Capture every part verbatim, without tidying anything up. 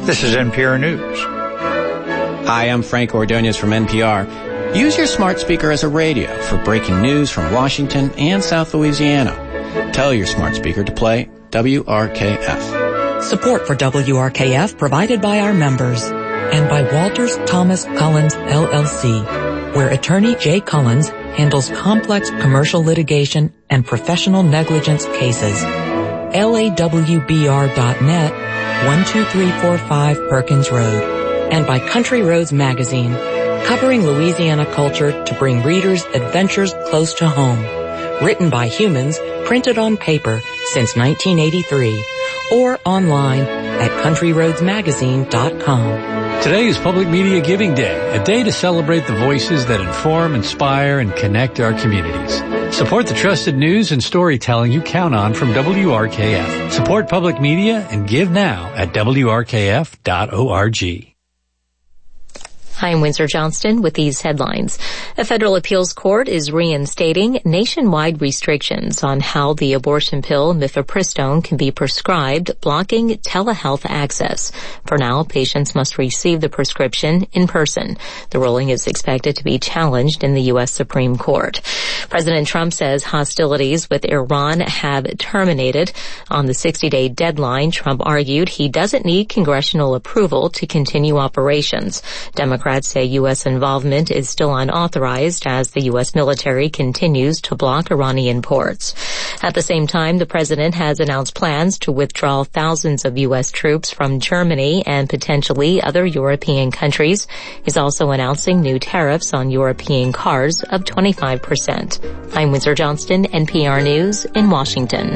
This is N P R News. Hi, I'm Frank Ordonez from N P R. Use your smart speaker as a radio for breaking news from Washington and South Louisiana. Tell your smart speaker to play W R K F. Support for W R K F provided by our members and by Walters Thomas Collins, L L C, where attorney Jay Collins handles complex commercial litigation and professional negligence cases. L A W B R dot net, one two three four five Perkins Road. And by Country Roads Magazine, covering Louisiana culture to bring readers adventures close to home. Written by humans, printed on paper since nineteen eighty-three, or online at country roads magazine dot com. Today is Public Media Giving Day, a day to celebrate the voices that inform, inspire, and connect our communities. Support the trusted news and storytelling you count on from W R K F. Support public media and give now at W R K F dot org. Hi, I'm Windsor Johnston with these headlines. A federal appeals court is reinstating nationwide restrictions on how the abortion pill mifepristone can be prescribed, blocking telehealth access. For now, patients must receive the prescription in person. The ruling is expected to be challenged in the U S Supreme Court. President Trump says hostilities with Iran have terminated. On the sixty-day deadline, Trump argued he doesn't need congressional approval to continue operations. Democrats say U S involvement is still unauthorized as the U S military continues to block Iranian ports. At the same time, the president has announced plans to withdraw thousands of U S troops from Germany and potentially other European countries. He's also announcing new tariffs on European cars of twenty-five percent. I'm Windsor Johnston, N P R News in Washington.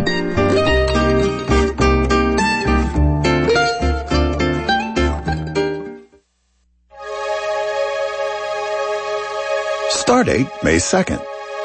Stardate May second.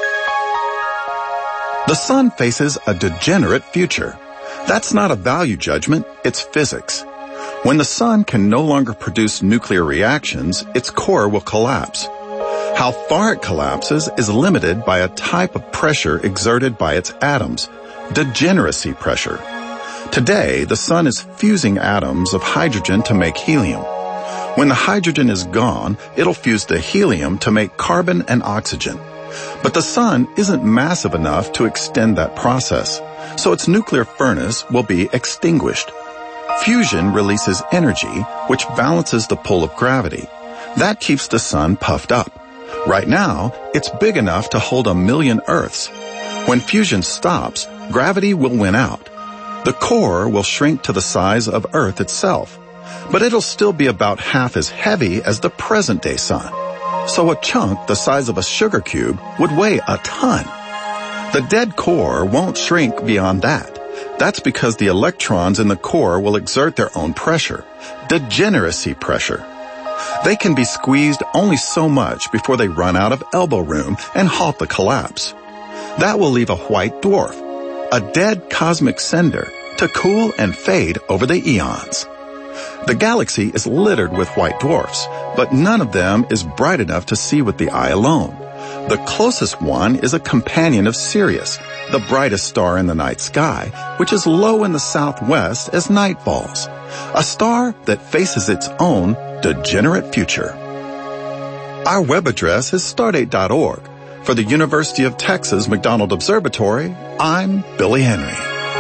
The sun faces a degenerate future. That's not a value judgment, it's physics. When the sun can no longer produce nuclear reactions, its core will collapse. How far it collapses is limited by a type of pressure exerted by its atoms, degeneracy pressure. Today, the sun is fusing atoms of hydrogen to make helium. When the hydrogen is gone, it'll fuse the helium to make carbon and oxygen. But the sun isn't massive enough to extend that process, so its nuclear furnace will be extinguished. Fusion releases energy, which balances the pull of gravity. That keeps the sun puffed up. Right now, it's big enough to hold a million Earths. When fusion stops, gravity will win out. The core will shrink to the size of Earth itself. But it'll still be about half as heavy as the present-day sun. So a chunk the size of a sugar cube would weigh a ton. The dead core won't shrink beyond that. That's because the electrons in the core will exert their own pressure, degeneracy pressure. They can be squeezed only so much before they run out of elbow room and halt the collapse. That will leave a white dwarf, a dead cosmic cinder, to cool and fade over the eons. The galaxy is littered with white dwarfs, but none of them is bright enough to see with the eye alone. The closest one is a companion of Sirius, the brightest star in the night sky, which is low in the southwest as night falls. A star that faces its own degenerate future. Our web address is stardate dot org. For the University of Texas McDonald Observatory, I'm Billy Henry.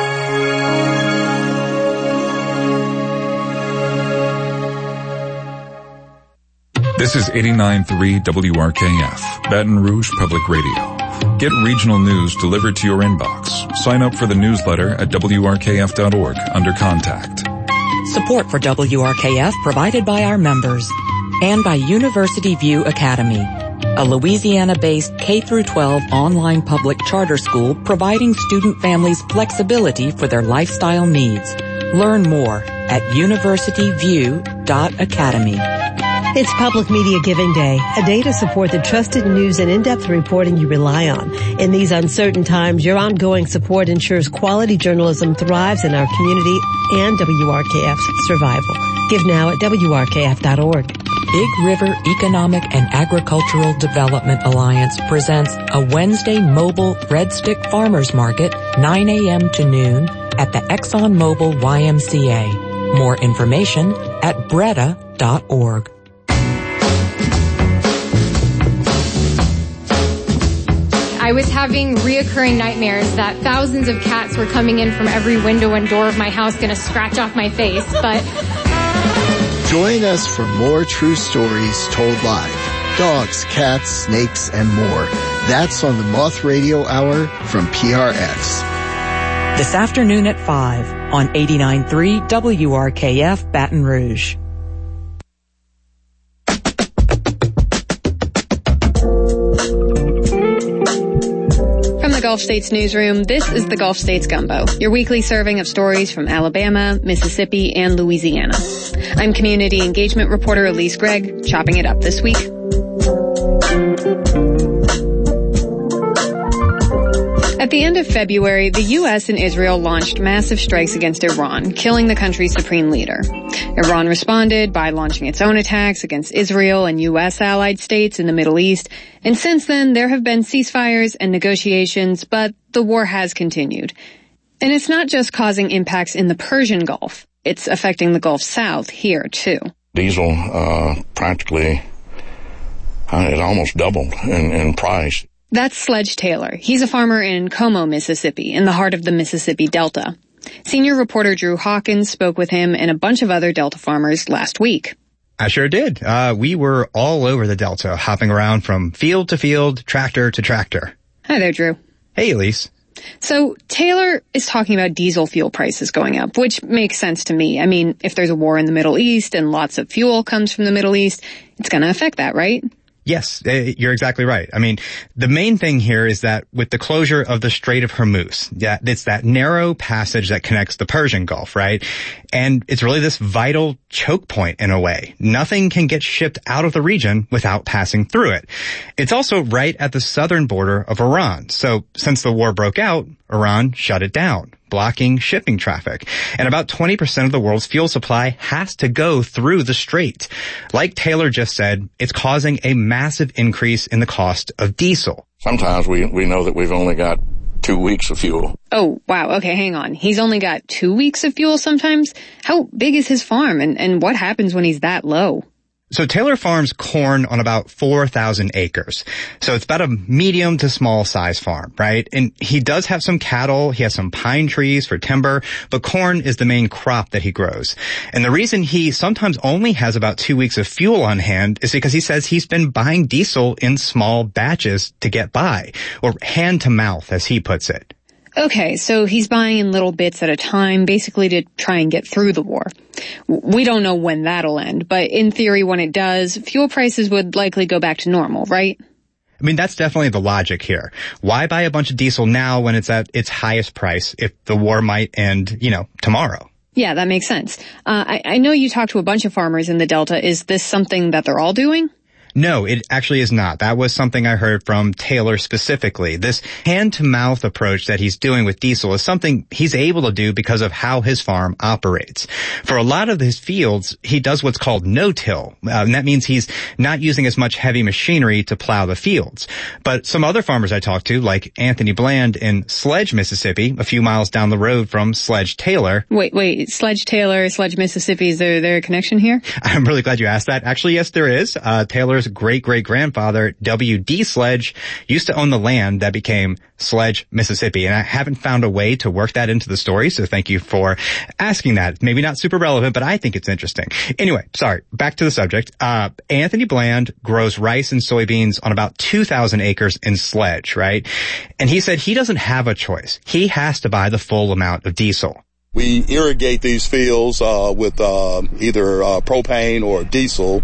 This is eighty-nine point three W R K F, Baton Rouge Public Radio. Get regional news delivered to your inbox. Sign up for the newsletter at W R K F dot org under Contact. Support for W R K F provided by our members and by University View Academy, a Louisiana-based K through twelve online public charter school providing student families flexibility for their lifestyle needs. Learn more at university view dot academy. It's Public Media Giving Day, a day to support the trusted news and in-depth reporting you rely on. In these uncertain times, your ongoing support ensures quality journalism thrives in our community and W R K F's survival. Give now at W R K F dot org. Big River Economic and Agricultural Development Alliance presents a Wednesday mobile Red Stick Farmers Market, nine a.m. to noon, at the ExxonMobil Y M C A. More information at breda dot org. I was having reoccurring nightmares that thousands of cats were coming in from every window and door of my house going to scratch off my face, but... Join us for more true stories told live. Dogs, cats, snakes, and more. That's on the Moth Radio Hour from P R X. This afternoon at five on eighty-nine point three W R K F Baton Rouge. From the Gulf States Newsroom, this is the Gulf States Gumbo, your weekly serving of stories from Alabama, Mississippi, and Louisiana. I'm community engagement reporter Elise Gregg, chopping it up this week. At the end of February, the U S and Israel launched massive strikes against Iran, killing the country's supreme leader. Iran responded by launching its own attacks against Israel and U S allied states in the Middle East, and since then there have been ceasefires and negotiations, but the war has continued. And it's not just causing impacts in the Persian Gulf, it's affecting the Gulf South here too. Diesel uh, practically, uh, it almost doubled in, in price. That's Sledge Taylor. He's a farmer in Como, Mississippi, in the heart of the Mississippi Delta. Senior reporter Drew Hawkins spoke with him and a bunch of other Delta farmers last week. I sure did. Uh, we were all over the Delta, hopping around from field to field, tractor to tractor. Hi there, Drew. Hey, Elise. So Taylor is talking about diesel fuel prices going up, which makes sense to me. I mean, if there's a war in the Middle East and lots of fuel comes from the Middle East, it's going to affect that, right? Yes, you're exactly right. I mean, the main thing here is that with the closure of the Strait of Hormuz, yeah, it's that narrow passage that connects the Persian Gulf, right? And it's really this vital choke point in a way. Nothing can get shipped out of the region without passing through it. It's also right at the southern border of Iran. So since the war broke out, Iran shut it down, blocking shipping traffic. And about twenty percent of the world's fuel supply has to go through the strait. Like Taylor just said, it's causing a massive increase in the cost of diesel. Sometimes we, we know that we've only got two weeks of fuel. Oh, wow. Okay, hang on. He's only got two weeks of fuel sometimes? How big is his farm, and, and what happens when he's that low? So Taylor farms corn on about four thousand acres. So it's about a medium to small size farm, right? And he does have some cattle. He has some pine trees for timber, but corn is the main crop that he grows. And the reason he sometimes only has about two weeks of fuel on hand is because he says he's been buying diesel in small batches to get by, or hand to mouth, as he puts it. Okay, so he's buying in little bits at a time, basically to try and get through the war. We don't know when that'll end, but in theory, when it does, fuel prices would likely go back to normal, right? I mean, that's definitely the logic here. Why buy a bunch of diesel now when it's at its highest price if the war might end, you know, tomorrow? Yeah, that makes sense. Uh, I, I know you talked to a bunch of farmers in the Delta. Is this something that they're all doing? No, it actually is not. That was something I heard from Taylor specifically. This hand-to-mouth approach that he's doing with diesel is something he's able to do because of how his farm operates. For a lot of his fields, he does what's called no-till, uh, and that means he's not using as much heavy machinery to plow the fields. But some other farmers I talked to, like Anthony Bland in Sledge, Mississippi, a few miles down the road from Sledge Taylor. Wait, wait, Sledge Taylor, Sledge Mississippi, is there, there a connection here? I'm really glad you asked that. Actually, yes, there is. Uh, Taylor's great-great-grandfather, W D Sledge, used to own the land that became Sledge, Mississippi, and I haven't found a way to work that into the story, so thank you for asking that. Maybe not super relevant, but I think it's interesting. Anyway, sorry, back to the subject. Uh, Anthony Bland grows rice and soybeans on about two thousand acres in Sledge, right? And he said he doesn't have a choice. He has to buy the full amount of diesel. We irrigate these fields uh, with uh, either uh, propane or diesel,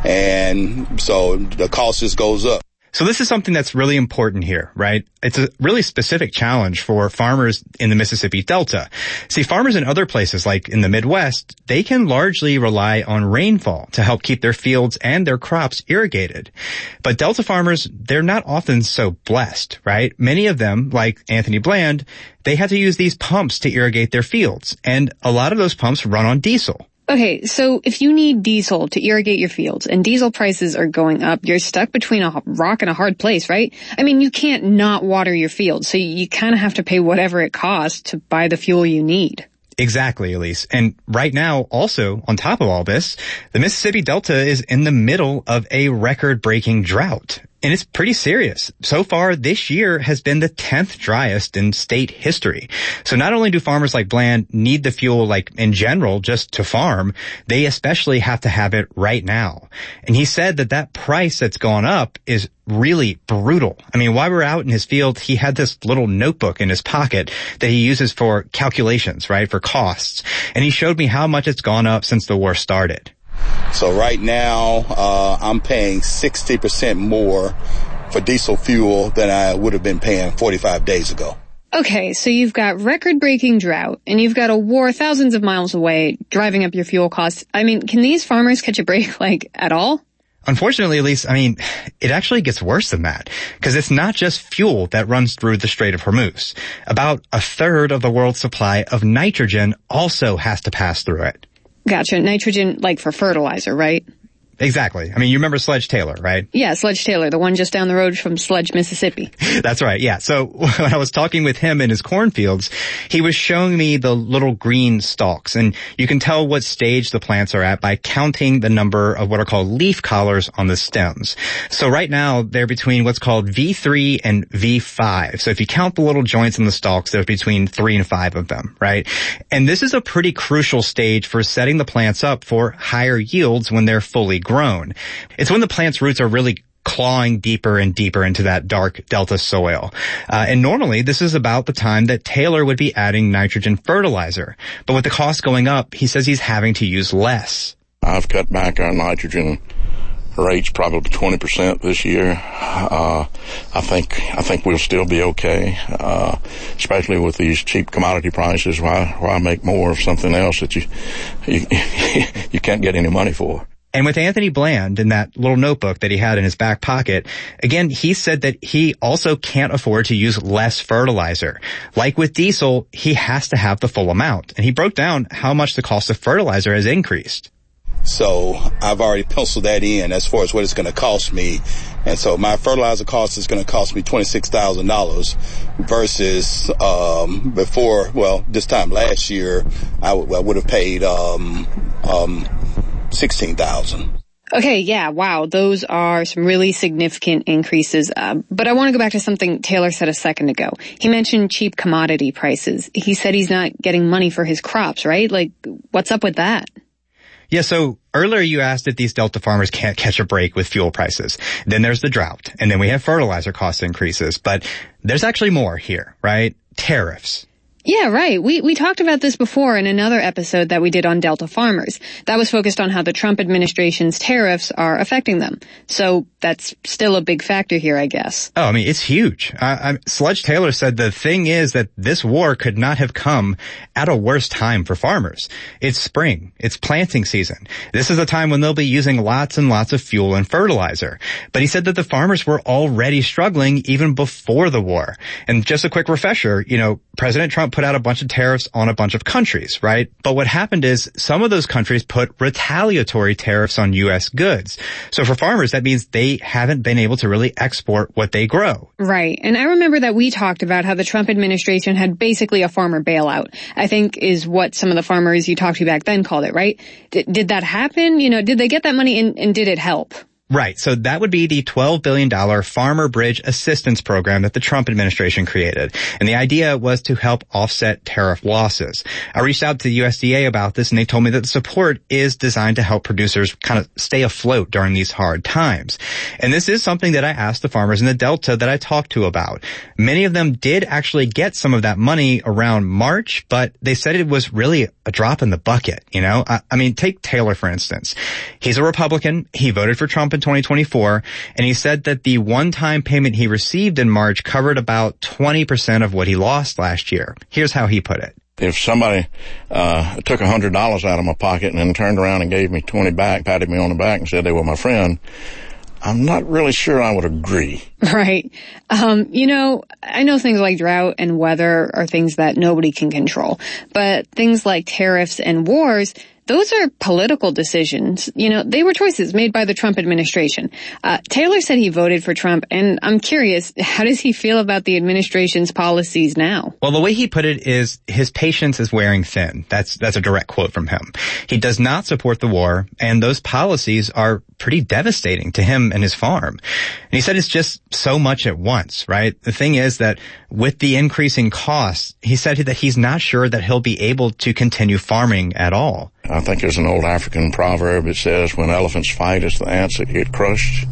and so the cost just goes up. So this is something that's really important here, right? It's a really specific challenge for farmers in the Mississippi Delta. See, farmers in other places like in the Midwest, they can largely rely on rainfall to help keep their fields and their crops irrigated. But Delta farmers, they're not often so blessed, right? Many of them, like Anthony Bland, they have to use these pumps to irrigate their fields, and a lot of those pumps run on diesel. Okay, so if you need diesel to irrigate your fields and diesel prices are going up, you're stuck between a rock and a hard place, right? I mean, you can't not water your fields, so you kind of have to pay whatever it costs to buy the fuel you need. Exactly, Elise. And right now, also, on top of all this, the Mississippi Delta is in the middle of a record-breaking drought. And it's pretty serious. So far, this year has been the tenth driest in state history. So not only do farmers like Bland need the fuel, like in general, just to farm, they especially have to have it right now. And he said that that price that's gone up is really brutal. I mean, while we were out in his field, he had this little notebook in his pocket that he uses for calculations, right, for costs. And he showed me how much it's gone up since the war started. So right now, uh, I'm paying sixty percent more for diesel fuel than I would have been paying forty-five days ago. Okay, so you've got record-breaking drought, and you've got a war thousands of miles away, driving up your fuel costs. I mean, can these farmers catch a break, like, at all? Unfortunately, at least, I mean, it actually gets worse than that, because it's not just fuel that runs through the Strait of Hormuz. About a third of the world's supply of nitrogen also has to pass through it. Gotcha. Nitrogen, like for fertilizer, right? Exactly. I mean, you remember Sledge Taylor, right? Yeah, Sledge Taylor, the one just down the road from Sledge, Mississippi. That's right, yeah. So when I was talking with him in his cornfields, he was showing me the little green stalks, and you can tell what stage the plants are at by counting the number of what are called leaf collars on the stems. So right now, they're between what's called V three and V five. So if you count the little joints in the stalks, there's between three and five of them, right? And this is a pretty crucial stage for setting the plants up for higher yields when they're fully grown. It's when the plant's roots are really clawing deeper and deeper into that dark delta soil. Uh, and normally this is about the time that Taylor would be adding nitrogen fertilizer. But with the cost going up, he says he's having to use less. I've cut back our nitrogen rates probably twenty percent this year. Uh, I think, I think we'll still be okay, uh, especially with these cheap commodity prices. Why, why make more of something else that you, you, you can't get any money for? And with Anthony Bland in that little notebook that he had in his back pocket, again, he said that he also can't afford to use less fertilizer. Like with diesel, he has to have the full amount. And he broke down how much the cost of fertilizer has increased. So I've already penciled that in as far as what it's going to cost me. And so my fertilizer cost is going to cost me twenty-six thousand dollars versus um before, well, this time last year, I, w- I would have paid um um sixteen thousand. Okay, yeah, wow, those are some really significant increases. Uh, but I want to go back to something Taylor said a second ago. He mentioned cheap commodity prices. He said he's not getting money for his crops, right? Like, what's up with that? Yeah, so earlier you asked if these Delta farmers can't catch a break with fuel prices. Then there's the drought, and then we have fertilizer cost increases. But there's actually more here, right? Tariffs. Yeah, right. We we talked about this before in another episode that we did on Delta farmers. That was focused on how the Trump administration's tariffs are affecting them. So that's still a big factor here, I guess. Oh, I mean, it's huge. Uh, I, Sledge Taylor said the thing is that this war could not have come at a worse time for farmers. It's spring. It's planting season. This is a time when they'll be using lots and lots of fuel and fertilizer. But he said that the farmers were already struggling even before the war. And just a quick refresher, you know, President Trump put out a bunch of tariffs on a bunch of countries, right? But what happened is some of those countries put retaliatory tariffs on U S goods. So for farmers, that means they haven't been able to really export what they grow. Right. And I remember that we talked about how the Trump administration had basically a farmer bailout, I think is what some of the farmers you talked to back then called it, right? D- did that happen? You know, did they get that money and, and did it help? Right. So that would be the twelve billion dollars Farmer Bridge Assistance Program that the Trump administration created. And the idea was to help offset tariff losses. I reached out to the U S D A about this, and they told me that the support is designed to help producers kind of stay afloat during these hard times. And this is something that I asked the farmers in the Delta that I talked to about. Many of them did actually get some of that money around March, but they said it was really a drop in the bucket, you know? I, I mean, take Taylor, for instance. He's a Republican. He voted for Trump in twenty twenty-four, and he said that the one-time payment he received in March covered about twenty percent of what he lost last year. Here's how he put it. If somebody uh took one hundred dollars out of my pocket and then turned around and gave me twenty back, patted me on the back and said they were my friend, I'm not really sure I would agree. Right. Um, you know, I know things like drought and weather are things that nobody can control, but things like tariffs and wars, those are political decisions. You know, they were choices made by the Trump administration. Uh, Taylor said he voted for Trump, and I'm curious, how does he feel about the administration's policies now? Well, the way he put it is his patience is wearing thin. That's that's a direct quote from him. He does not support the war, and those policies are pretty devastating to him and his farm. And he said it's just so much at once, right? The thing is that with the increasing costs, he said that he's not sure that he'll be able to continue farming at all. I think there's an old African proverb that says when elephants fight, it's the ants that get crushed.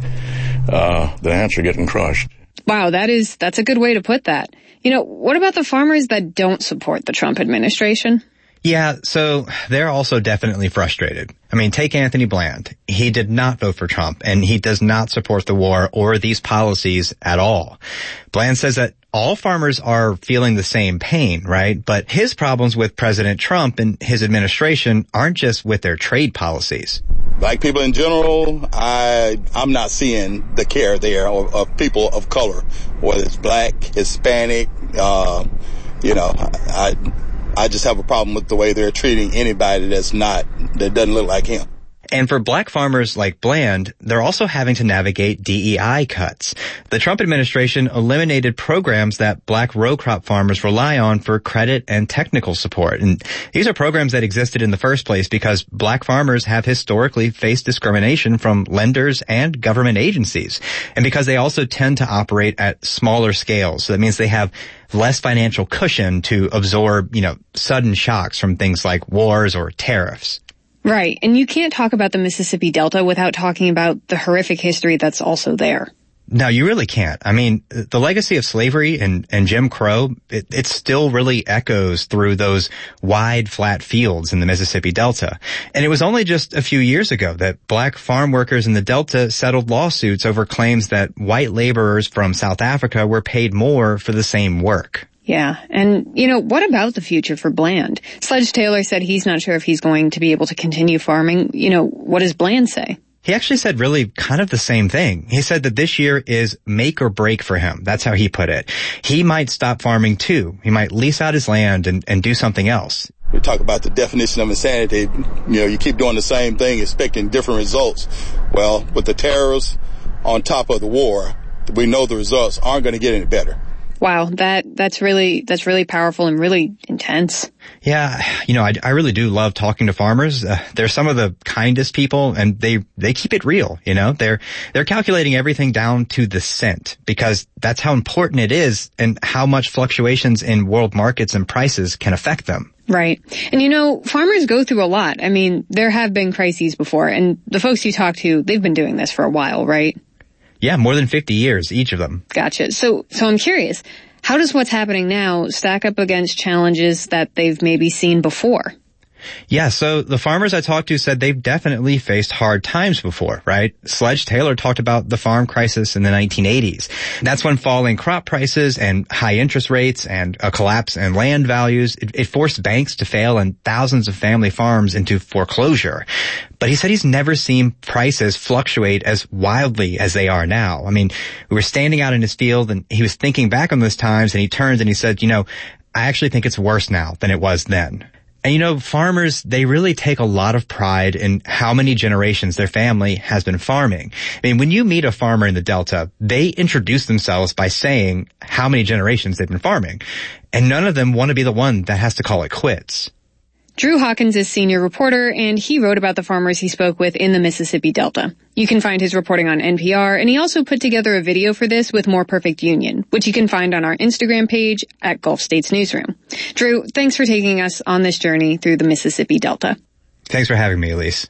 Uh, the ants are getting crushed. Wow, that is, that's a good way to put that. You know, what about the farmers that don't support the Trump administration? Yeah, so they're also definitely frustrated. I mean, take Anthony Bland. He did not vote for Trump, and he does not support the war or these policies at all. Bland says that all farmers are feeling the same pain, right? But his problems with President Trump and his administration aren't just with their trade policies. Black people in general, I, I'm not seeing the care there of, of people of color, whether it's black, Hispanic, uh, you know, I, I just have a problem with the way they're treating anybody that's not, that doesn't look like him. And for black farmers like Bland, they're also having to navigate D E I cuts. The Trump administration eliminated programs that black row crop farmers rely on for credit and technical support. And these are programs that existed in the first place because black farmers have historically faced discrimination from lenders and government agencies. And because they also tend to operate at smaller scales. So that means they have less financial cushion to absorb, you know, sudden shocks from things like wars or tariffs. Right. And you can't talk about the Mississippi Delta without talking about the horrific history that's also there. No, you really can't. I mean, the legacy of slavery and, and Jim Crow, it, it still really echoes through those wide, flat fields in the Mississippi Delta. And it was only just a few years ago that black farm workers in the Delta settled lawsuits over claims that white laborers from South Africa were paid more for the same work. Yeah. And, you know, what about the future for Bland? Sledge Taylor said he's not sure if he's going to be able to continue farming. You know, what does Bland say? He actually said really kind of the same thing. He said that this year is make or break for him. That's how he put it. He might stop farming too. He might lease out his land and, and do something else. We talk about the definition of insanity. You know, you keep doing the same thing, expecting different results. Well, with the terrorists on top of the war, we know the results aren't going to get any better. Wow, that that's really that's really powerful and really intense. Yeah, you know, I, I really do love talking to farmers. Uh, they're some of the kindest people, and they they keep it real. You know, they're they're calculating everything down to the cent because that's how important it is, and how much fluctuations in world markets and prices can affect them. Right. And you know, farmers go through a lot. I mean, there have been crises before, and the folks you talk to, they've been doing this for a while, right? Yeah, more than fifty years, each of them. Gotcha. So, so I'm curious, how does what's happening now stack up against challenges that they've maybe seen before? Yeah, so the farmers I talked to said they've definitely faced hard times before, right? Sledge Taylor talked about the farm crisis in the nineteen eighties. That's when falling crop prices and high interest rates and a collapse in land values, it, it forced banks to fail and thousands of family farms into foreclosure. But he said he's never seen prices fluctuate as wildly as they are now. I mean, we were standing out in his field and he was thinking back on those times and he turns and he said, you know, I actually think it's worse now than it was then. And you know, farmers, they really take a lot of pride in how many generations their family has been farming. I mean, when you meet a farmer in the Delta, they introduce themselves by saying how many generations they've been farming. And none of them want to be the one that has to call it quits. Drew Hawkins is senior reporter, and he wrote about the farmers he spoke with in the Mississippi Delta. You can find his reporting on N P R, and he also put together a video for this with More Perfect Union, which you can find on our Instagram page at Gulf States Newsroom. Drew, thanks for taking us on this journey through the Mississippi Delta. Thanks for having me, Elise.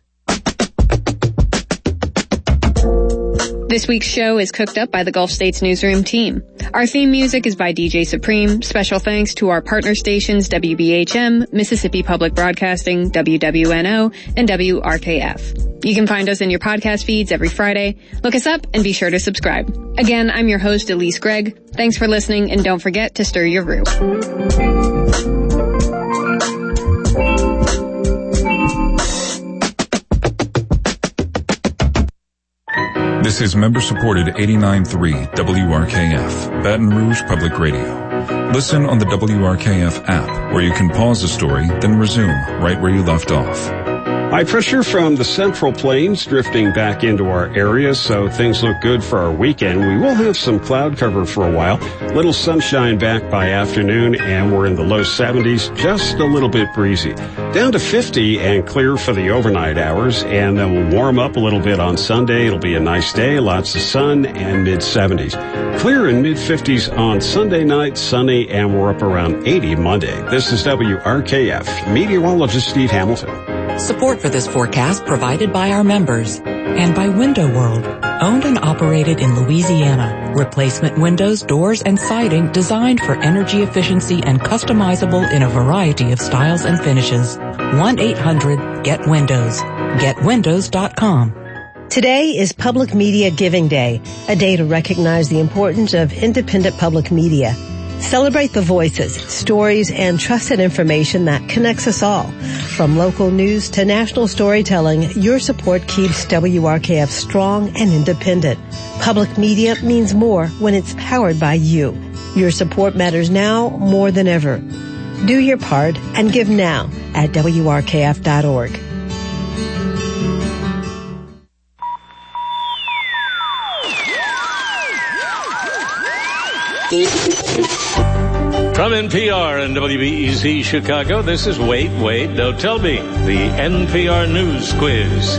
This week's show is cooked up by the Gulf States Newsroom team. Our theme music is by D J Supreme. Special thanks to our partner stations W B H M, Mississippi Public Broadcasting, W W N O, and W R K F. You can find us in your podcast feeds every Friday. Look us up and be sure to subscribe. Again, I'm your host, Elise Gregg. Thanks for listening, and don't forget to stir your brew. This is member-supported eighty-nine point three W R K F, Baton Rouge Public Radio. Listen on the W R K F app, where you can pause the story, then resume right where you left off. High pressure from the Central Plains drifting back into our area, so things look good for our weekend. We will have some cloud cover for a while. Little sunshine back by afternoon, and we're in the low seventies, just a little bit breezy. Down to fifty and clear for the overnight hours, and then we'll warm up a little bit on Sunday. It'll be a nice day, lots of sun, and mid seventies. Clear in mid fifties on Sunday night, sunny, and we're up around eighty Monday. This is W R K F, meteorologist Steve Hamilton. Support for this forecast provided by our members and by Window World, owned and operated in Louisiana. Replacement windows, doors, and siding designed for energy efficiency and customizable in a variety of styles and finishes. one eight hundred get windows. get windows dot com. Today is Public Media Giving Day, a day to recognize the importance of independent public media. Celebrate the voices, stories, and trusted information that connects us all. From local news to national storytelling, your support keeps W R K F strong and independent. Public media means more when it's powered by you. Your support matters now more than ever. Do your part and give now at W R K F dot org. From N P R and W B E Z Chicago, this is Wait, Wait, Don't Tell Me, the N P R News Quiz.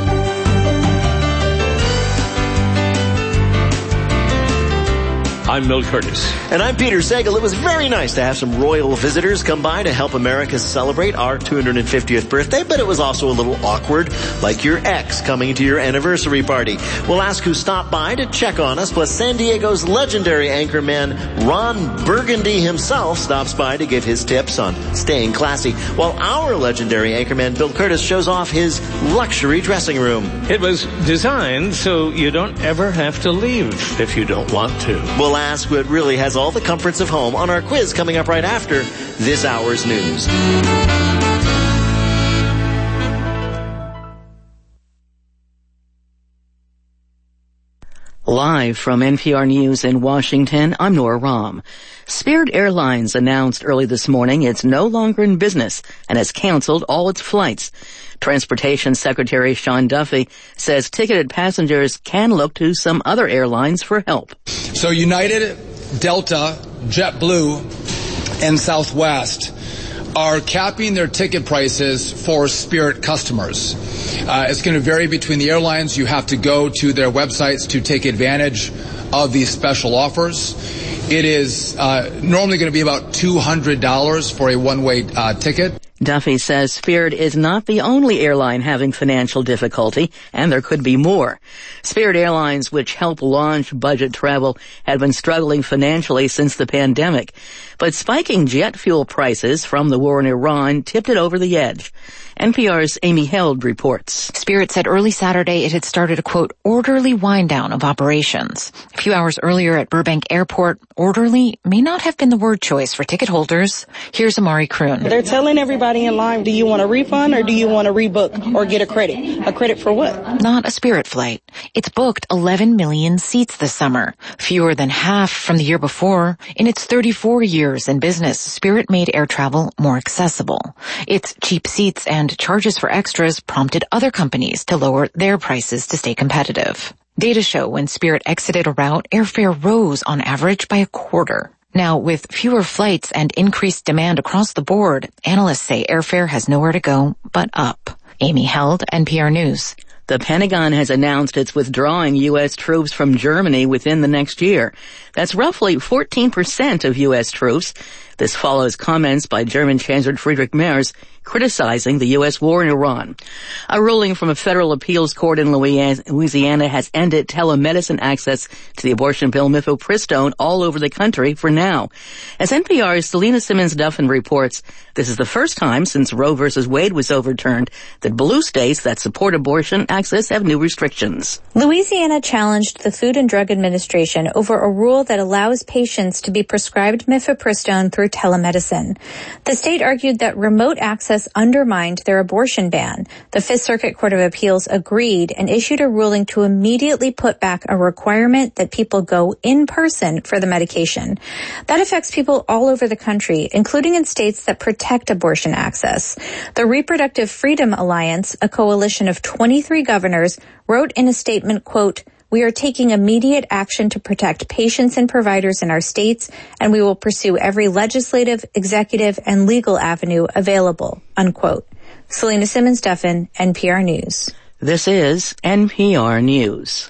I'm Milt Curtis. And I'm Peter Sagal. It was very nice to have some royal visitors come by to help America celebrate our two hundred fiftieth birthday, but it was also a little awkward, like your ex coming to your anniversary party. We'll ask who stopped by to check on us, plus San Diego's legendary anchorman Ron Burgundy himself stops by to give his tips on staying classy, while our legendary anchorman Bill Curtis shows off his luxury dressing room. It was designed so you don't ever have to leave if you don't want to. We'll ask what really has all the comforts of home on our quiz coming up right after this hour's news. Live from N P R News in Washington, I'm Nora Rahm. Spirit Airlines announced early this morning it's no longer in business and has canceled all its flights. Transportation Secretary Sean Duffy says ticketed passengers can look to some other airlines for help. So United, Delta, JetBlue, and Southwest are capping their ticket prices for Spirit customers. Uh, it's going to vary between the airlines. You have to go to their websites to take advantage of these special offers. It is uh, normally going to be about two hundred dollars for a one-way uh, ticket. Duffy says Spirit is not the only airline having financial difficulty, and there could be more. Spirit Airlines, which help launch budget travel, had been struggling financially since the pandemic. But spiking jet fuel prices from the war in Iran tipped it over the edge. N P R's Amy Held reports. Spirit said early Saturday it had started a, quote, orderly wind down of operations. A few hours earlier at Burbank Airport, orderly may not have been the word choice for ticket holders. Here's Amari Kroon. They're telling everybody in line, do you want a refund or do you want to rebook or get a credit? A credit for what? Not a Spirit flight. It's booked eleven million seats this summer, fewer than half from the year before. In its thirty-four years in business, Spirit made air travel more accessible. Its cheap seats and charges for extras prompted other companies to lower their prices to stay competitive. Data show when Spirit exited a route, airfare rose on average by a quarter. Now, with fewer flights and increased demand across the board, analysts say airfare has nowhere to go but up. Amy Held, N P R News. The Pentagon has announced it's withdrawing U S troops from Germany within the next year. That's roughly fourteen percent of U S troops. This follows comments by German Chancellor Friedrich Merz criticizing the U S war in Iran. A ruling from a federal appeals court in Louisiana has ended telemedicine access to the abortion pill mifepristone all over the country for now. As N P R's Selena Simmons-Duffin reports, this is the first time since Roe versus Wade was overturned that blue states that support abortion access have new restrictions. Louisiana challenged the Food and Drug Administration over a rule that allows patients to be prescribed mifepristone through through telemedicine. The state argued that remote access undermined their abortion ban. The Fifth Circuit Court of Appeals agreed and issued a ruling to immediately put back a requirement that people go in person for the medication. That affects people all over the country, including in states that protect abortion access. The Reproductive Freedom Alliance, a coalition of twenty-three governors, wrote in a statement, quote, "We are taking immediate action to protect patients and providers in our states, and we will pursue every legislative, executive, and legal avenue available," unquote. Selena Simmons-Duffin, N P R News. This is N P R News.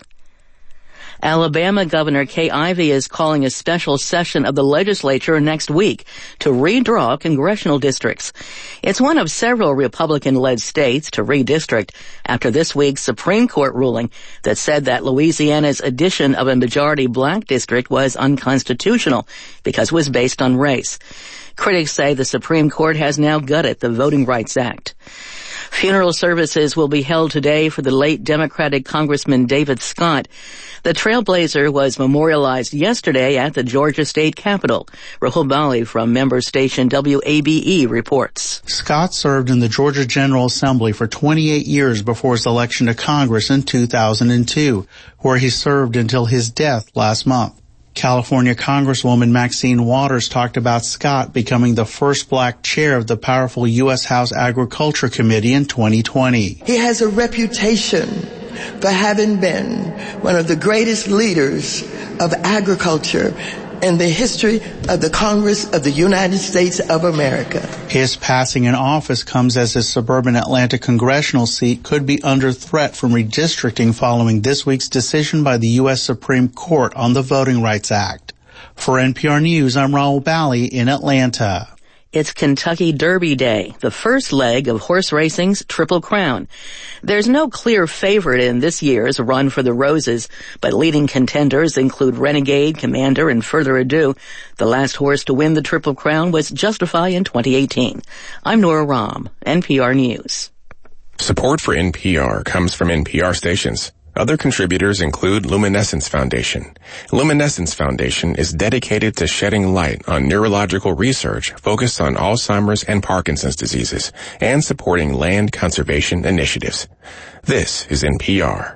Alabama Governor Kay Ivey is calling a special session of the legislature next week to redraw congressional districts. It's one of several Republican-led states to redistrict after this week's Supreme Court ruling that said that Louisiana's addition of a majority black district was unconstitutional because it was based on race. Critics say the Supreme Court has now gutted the Voting Rights Act. Funeral services will be held today for the late Democratic Congressman David Scott. The trailblazer was memorialized yesterday at the Georgia State Capitol. Rahul Bali from member station W A B E reports. Scott served in the Georgia General Assembly for twenty-eight years before his election to Congress in two thousand two, where he served until his death last month. California Congresswoman Maxine Waters talked about Scott becoming the first black chair of the powerful U S House Agriculture Committee in twenty twenty. He has a reputation for having been one of the greatest leaders of agriculture in the history of the Congress of the United States of America. His passing in office comes as his suburban Atlanta congressional seat could be under threat from redistricting following this week's decision by the U S Supreme Court on the Voting Rights Act. For N P R News, I'm Raul Bali in Atlanta. It's Kentucky Derby Day, the first leg of horse racing's Triple Crown. There's no clear favorite in this year's Run for the Roses, but leading contenders include Renegade, Commander, and Further Ado. The last horse to win the Triple Crown was Justify in twenty eighteen. I'm Nora Rahm, N P R News. Support for N P R comes from N P R stations. Other contributors include Luminescence Foundation. Luminescence Foundation is dedicated to shedding light on neurological research focused on Alzheimer's and Parkinson's diseases and supporting land conservation initiatives. This is N P R.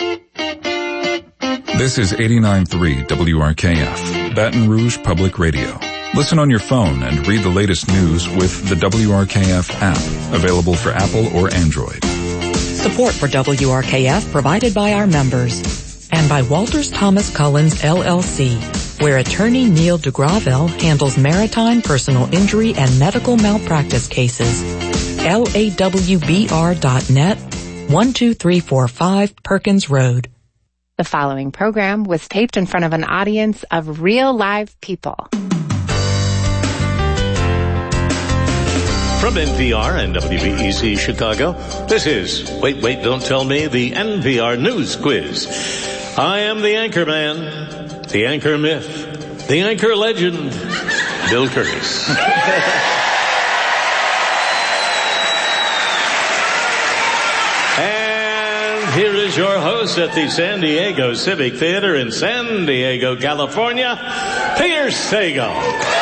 This is eighty-nine point three W R K F, Baton Rouge Public Radio. Listen on your phone and read the latest news with the W R K F app, available for Apple or Android. Support for W R K F provided by our members and by Walters Thomas Collins L L C, where attorney Neil DeGravelle handles maritime personal injury and medical malpractice cases. L A W B R dot net, one two three four five Perkins Road. The following program was taped in front of an audience of real live people. From N P R and W B E Z Chicago, this is Wait, Wait, Don't Tell Me, the N P R News Quiz. I am the anchor man, the anchor myth, the anchor legend, Bill Curtis. And here is your host at the San Diego Civic Theater in San Diego, California, Peter Sagal.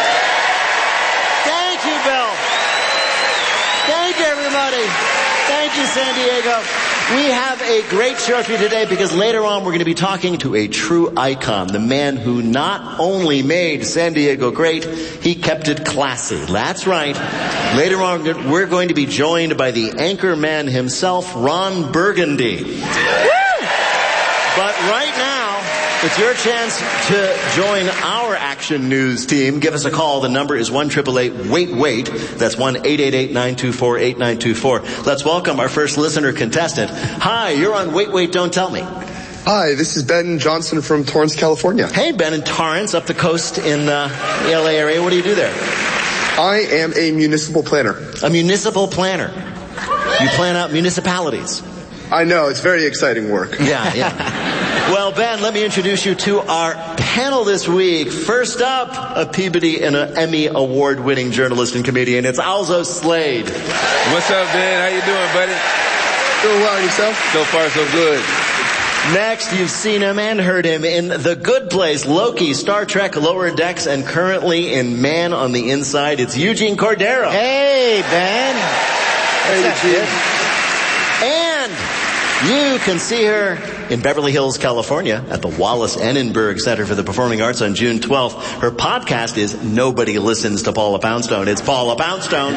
Thank you, Bill. Thank you, everybody. Thank you, San Diego. We have a great show for you today because later on we're going to be talking to a true icon, the man who not only made San Diego great, he kept it classy. That's right. Later on we're going to be joined by the anchor man himself, Ron Burgundy. Woo! But right now, it's your chance to join our Action News team. Give us a call. The number is one eight eight eight wait wait. That's one eight eight eight nine two four eight nine two four. Let's welcome our first listener contestant. Hi, you're on Wait, Wait, Don't Tell Me. Hi, this is Ben Johnson from Torrance, California. Hey, Ben in Torrance, up the coast in uh, the L A area. What do you do there? I am a municipal planner. A municipal planner. You plan out municipalities. I know, it's very exciting work. Yeah, yeah. Well, Ben, let me introduce you to our panel this week. First up, a Peabody and an Emmy award-winning journalist and comedian. It's Alzo Slade. What's up, Ben? How you doing, buddy? Doing well, yourself? So far, so good. Next, you've seen him and heard him in The Good Place, Loki, Star Trek, Lower Decks, and currently in Man on the Inside. It's Eugene Cordero. Hey, Ben. Hey, Eugene. And you can see her in Beverly Hills, California at the Wallace Annenberg Center for the Performing Arts on June twelfth. Her podcast is Nobody Listens to Paula Poundstone. It's Paula Poundstone.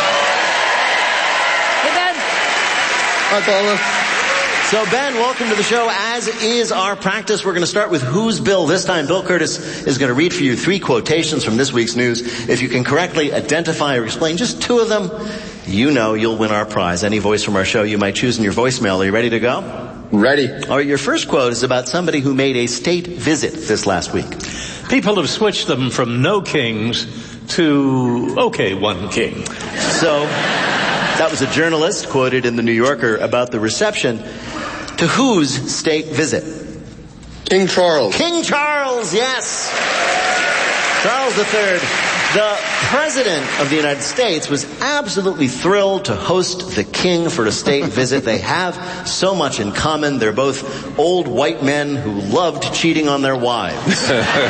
Hey, Ben. Hi, Paula. So, Ben, welcome to the show. As is our practice, we're going to start with Who's Bill. This time, Bill Curtis is going to read for you three quotations from this week's news. If you can correctly identify or explain just two of them, you know you'll win our prize. Any voice from our show you might choose in your voicemail. Are you ready to go? Ready. All right, your first quote is about somebody who made a state visit this last week. People have switched them from no kings to, okay, one king. So, that was a journalist quoted in the New Yorker about the reception to whose state visit? King Charles. King Charles, yes. Charles the Third. The President of the United States was absolutely thrilled to host the king for a state visit. They have so much in common. They're both old white men who loved cheating on their wives.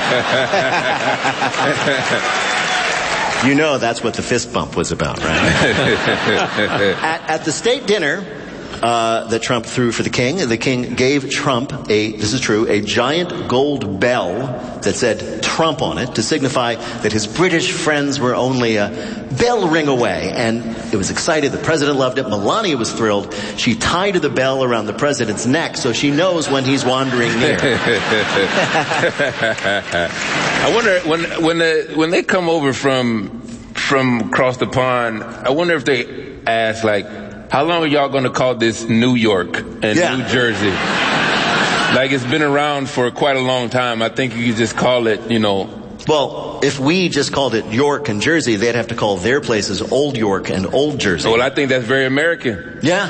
You know that's what the fist bump was about, right? at, at the state dinner uh, that Trump threw for the king, the king gave Trump a, this is true, a giant gold bell that said Trump on it to signify that his British friends were only a bell ring away. And it was excited. The president loved it. Melania was thrilled. She tied the bell around the president's neck so she knows when he's wandering near. I wonder when when the when they come over from from across the pond, I wonder if they ask, like, how long are y'all going to call this New York and Yeah. New Jersey? Like, it's been around for quite a long time. I think you could just call it, you know. Well, if we just called it York and Jersey, they'd have to call their places Old York and Old Jersey. Well, I think that's very American. Yeah.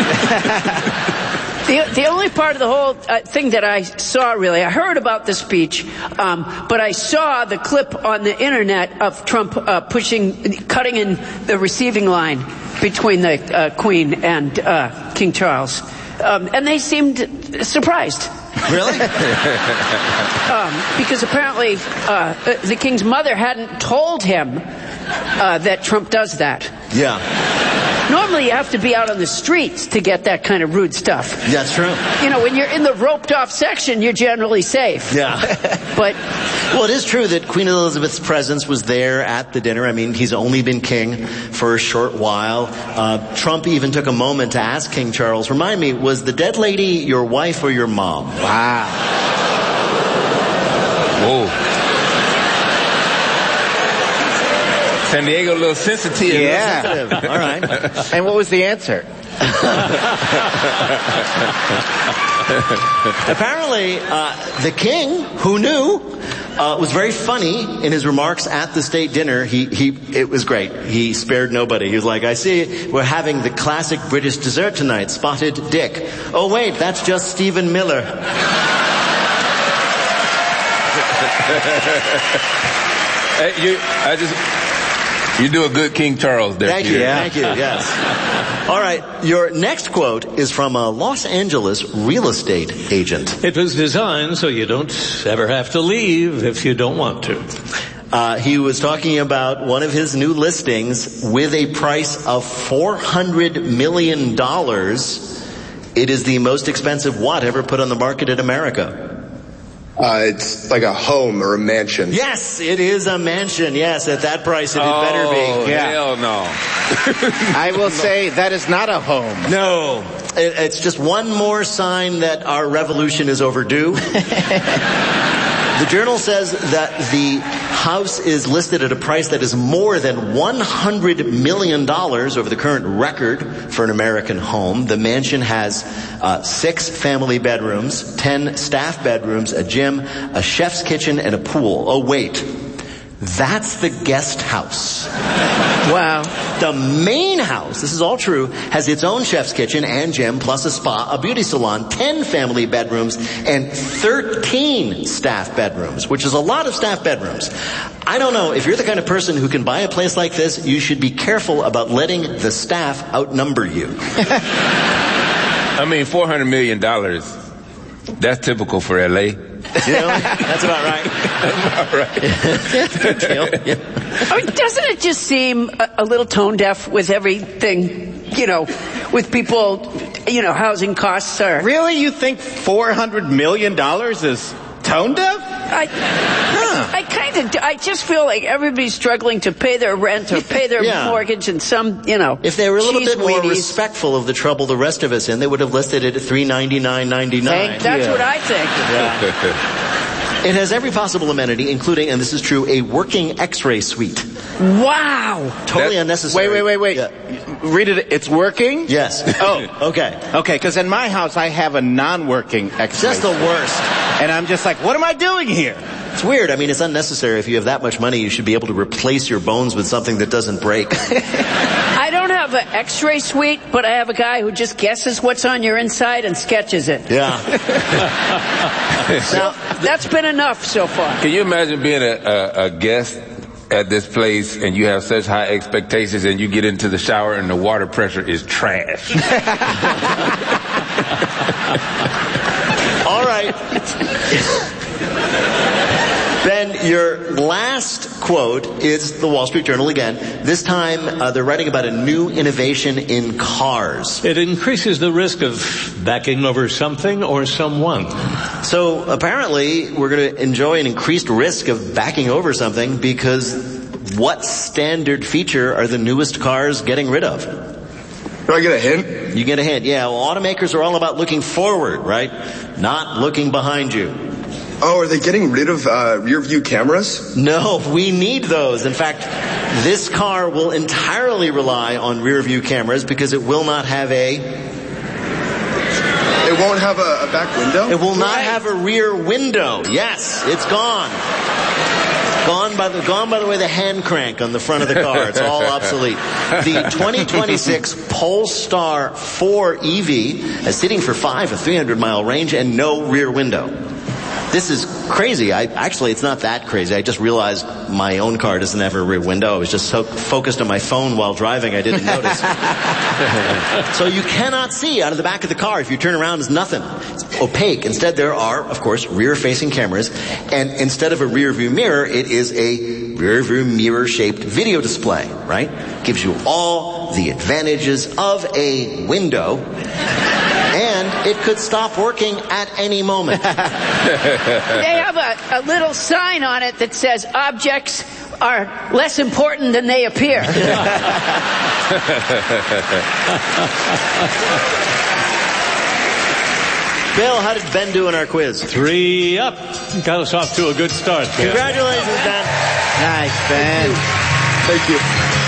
The, the only part of the whole uh, thing that I saw, really, I heard about the speech, um, but I saw the clip on the internet of Trump uh, pushing, cutting in the receiving line between the uh, Queen and uh, King Charles. Um, and they seemed surprised. Really? um, because apparently uh, the King's mother hadn't told him uh, that Trump does that. Yeah. Normally you have to be out on the streets to get that kind of rude stuff. That's true. You know, when you're in the roped off section, you're generally safe. Yeah. But, well, it is true that Queen Elizabeth's presence was there at the dinner. I mean, he's only been king for a short while. Uh, Trump even took a moment to ask King Charles, remind me, was the dead lady your wife or your mom? Wow. Whoa. San Diego, a little sensitive. Yeah. Sensitive. All right. And what was the answer? Apparently, uh, the king, who knew, uh, was very funny in his remarks at the state dinner. He, he, it was great. He spared nobody. He was like, I see we're having the classic British dessert tonight, spotted dick. Oh wait, that's just Stephen Miller. Hey, you, I just, you do a good King Charles there. Thank Peter. you, thank you, yes. All right, your next quote is from a Los Angeles real estate agent. It was designed so you don't ever have to leave if you don't want to. Uh, he was talking about one of his new listings with a price of four hundred million dollars. It is the most expensive what ever put on the market in America. Uh, it's like a home or a mansion. Yes, it is a mansion. Yes, at that price, it had Oh, better be. hell no. I will say that is not a home. No, it, it's just one more sign that our revolution is overdue. The Journal says that the house is listed at a price that is more than one hundred million dollars over the current record for an American home. The mansion has uh, six family bedrooms, ten staff bedrooms, a gym, a chef's kitchen, and a pool. Oh, wait. That's the guest house. Wow. The main house, this is all true, has its own chef's kitchen and gym, plus a spa, a beauty salon, ten family bedrooms, and thirteen staff bedrooms, which is a lot of staff bedrooms. I don't know, if you're the kind of person who can buy a place like this, you should be careful about letting the staff outnumber you. I mean, four hundred million dollars. That's typical for L A. You know, that's about right. That's about right. That's a good deal. Yeah. I mean, doesn't it just seem a, a little tone deaf with everything, you know, with people, you know, housing costs are... Really? You think four hundred million dollars is tone deaf? I, huh. I, I kind of, I just feel like everybody's struggling to pay their rent or pay their yeah. mortgage, and some, you know, if they were a little bit more weenies. respectful of the trouble the rest of us in, they would have listed it at three ninety-nine ninety-nine. That's yeah. what I think. Yeah. It has every possible amenity, including, and this is true, a working X-ray suite. Wow. Totally that, unnecessary. Wait, wait, wait, wait. Yeah. Read it. It's working? Yes. Oh, okay. Okay, because in my house I have a non-working X-ray. It's just the worst. And I'm just like, what am I doing here? It's weird. I mean, it's unnecessary. If you have that much money, you should be able to replace your bones with something that doesn't break. I don't have an X-ray suite, but I have a guy who just guesses what's on your inside and sketches it. Yeah. So that's been enough so far. Can you imagine being a, a, a guest at this place and you have such high expectations and you get into the shower and the water pressure is trash? All right. Ben, your last quote is the Wall Street Journal again. This time, uh, they're writing about a new innovation in cars. It increases the risk of backing over something or someone. So apparently, we're going to enjoy an increased risk of backing over something because what standard feature are the newest cars getting rid of? Do I get a hint? You get a hint, yeah. Well, automakers are all about looking forward, right? Not looking behind you. Oh, are they getting rid of uh, rear view cameras? No, we need those. In fact, this car will entirely rely on rear view cameras because it will not have a... It won't have a, a back window? It will not have a rear window. Yes, it's gone. Gone by the gone by the way the hand crank on the front of the car. It's all obsolete. The twenty twenty-six Polestar four E V is sitting for five, a three hundred mile range, and no rear window. This is crazy. I actually, it's not that crazy. I just realized my own car doesn't have a rear window. I was just so focused on my phone while driving, I didn't notice. So you cannot see out of the back of the car. If you turn around, it's nothing. It's opaque. Instead, there are, of course, rear-facing cameras. And instead of a rear-view mirror, it is a rear-view mirror-shaped video display, right? Gives you all the advantages of a window. And it could stop working at any moment. They have a, a little sign on it that says objects are less important than they appear. Bill, how did Ben do in our quiz? Three up. Got us off to a good start, Ben. Congratulations, Ben. Nice, Ben. Thank you.